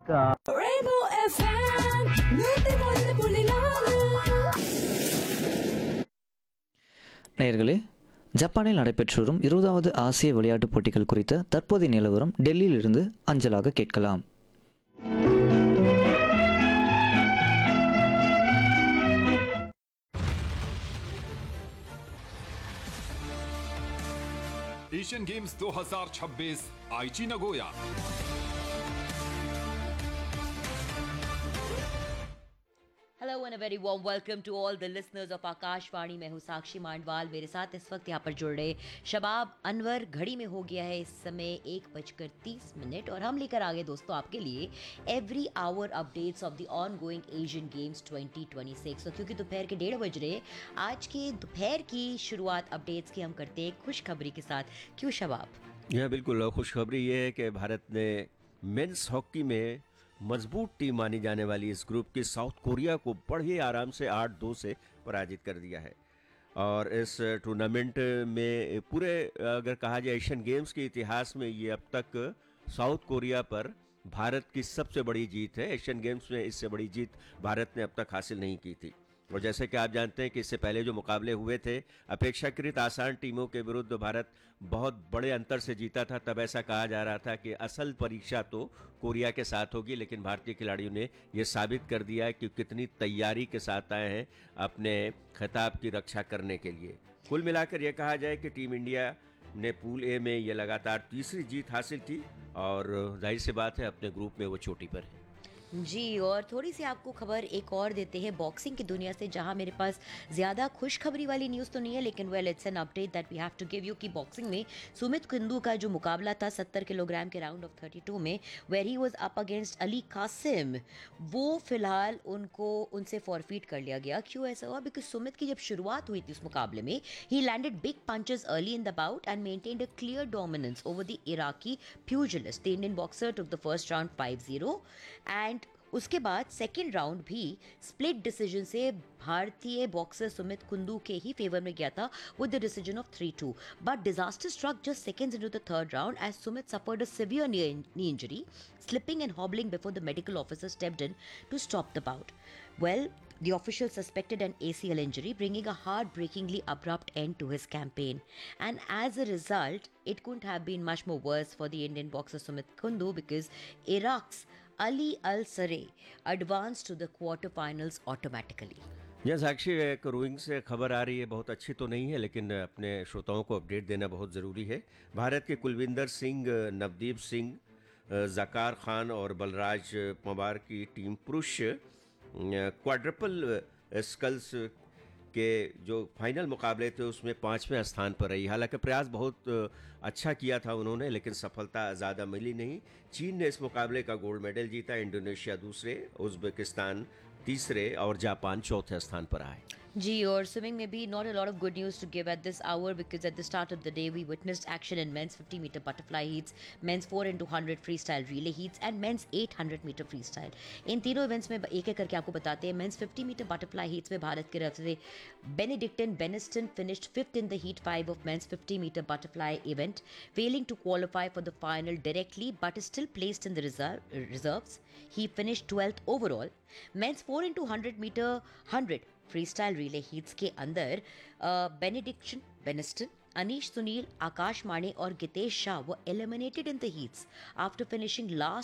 Rainbow FM 101.4 நேயர்களே, ஜப்பானில் நடைபெற்று வரும் 20வது ஆசிய விளையாட்டுப் போட்டிகள் குறித்த தற்போதைய நிலவரம் டெல்லியில் இருந்து அஞ்சலாக கேட்கலாம். एशियन गेम्स 2026 आईची Nagoya. Hello and a very warm welcome to all the listeners of Akashvani. मैं हूँ साक्षी मांडवाल। मेरे साथ इस वक्त यहाँ पर जुड़ रहे शबाब अनवर। घड़ी में हो गया है इस समय 1:30 और हम लेकर आ गए दोस्तों आपके लिए every hour updates of the on going Asian games 2026। तो क्योंकि दोपहर के 1:30 बज रहे, आज के दोपहर की शुरुआत अपडेट्स की हम करते हैं खुशखबरी के साथ। क्यों शबाब? यह बिल्कुल खुशखबरी ये है कि भारत ने मेंस हॉकी में मजबूत टीम मानी जाने वाली इस ग्रुप के साउथ कोरिया को बड़े आराम से 8-2 से पराजित कर दिया है। और इस टूर्नामेंट में पूरे अगर कहा जाए एशियन गेम्स के इतिहास में ये अब तक साउथ कोरिया पर भारत की सबसे बड़ी जीत है। एशियन गेम्स में इससे बड़ी जीत भारत ने अब तक हासिल नहीं की थी। और जैसे कि आप जानते हैं कि इससे पहले जो मुकाबले हुए थे अपेक्षाकृत आसान टीमों के विरुद्ध भारत बहुत बड़े अंतर से जीता था। तब ऐसा कहा जा रहा था कि असल परीक्षा तो कोरिया के साथ होगी, लेकिन भारतीय खिलाड़ियों ने यह साबित कर दिया है कि कितनी तैयारी के साथ आए हैं अपने खिताब की रक्षा करने के लिए। कुल मिलाकर यह कहा जाए कि टीम इंडिया ने पूल ए में यह लगातार तीसरी जीत हासिल की और जाहिर सी बात है अपने ग्रुप में वो चोटी पर है। जी, और थोड़ी सी आपको खबर एक और देते हैं बॉक्सिंग की दुनिया से, जहां मेरे पास ज़्यादा खुशखबरी वाली न्यूज़ तो नहीं है, लेकिन well it's an update that we have to give you कि बॉक्सिंग में सुमित कुंदू का जो मुकाबला था 70 किलोग्राम के राउंड ऑफ 32 में, where he was up against Ali Qasim, वो फिलहाल उनसे फॉरफीट कर लिया गया। क्यों ऐसा हुआ? बिकॉज सुमित की जब शुरुआत हुई थी उस मुकाबले में, ही landed big punches early in the bought and maintained a clear dominance over the Iraqi प्यूजिलिस्ट। The Indian boxer took the first round 5-0 and उसके बाद सेकेंड राउंड भी स्प्लिट डिसीजन से भारतीय बॉक्सर सुमित कुंदू के ही फेवर में गया था with the decision of 3-2। But disaster struck just seconds into the third round as Sumit suffered a severe knee injury, slipping and hobbling before the medical officer stepped in to stop the bout. Well, the official suspected an ACL injury, bringing a heartbreakingly abrupt end to his campaign. And as a result, it couldn't have been much more worse for the Indian boxer Sumit Kundu, because Iraq's Ali Al Sareh advanced to the quarterfinals automatically. यह साक्षी एक rowing से खबर आ रही है, बहुत अच्छी तो नहीं है लेकिन अपने श्रोताओं को अपडेट देना बहुत ज़रूरी है। भारत के कुलविंदर सिंह, नवदीप सिंह, ज़कार खान और बलराज पंवार की टीम पुरुष क्वाड्रपल स्कल्स के जो फाइनल मुकाबले थे उसमें 5वें स्थान पर रही। हालांकि प्रयास बहुत अच्छा किया था उन्होंने, लेकिन सफलता ज़्यादा मिली नहीं। चीन ने इस मुकाबले का गोल्ड मेडल जीता, इंडोनेशिया दूसरे, उज़्बेकिस्तान तीसरे और जापान चौथे स्थान पर आए। जी, और स्विमिंग में भी not a lot of good news to give at this our, because at the start of the day we witnessed action in men's 50 metre butterfly heats, mains 4x100 free style relay heats and mains 800 metre free style. इन तीनों events में एक एक करके आपको बताते हैं। Mains 50 metre butterfly heats में भारत की तरफ से बेनेडिक्टन बेनिस्टन finished 5th in the heat 5 of mains 50 metre butterfly event, failing to qualify for the final directly but still placed in the reserves. He finished 12th overall. Men's 4x100 meter 100 freestyle relay heats के अंदर benediction बेनिस्टन, Anish Sunil, आकाश माणे और Gitesh Shah were eliminated in the heats after finishing last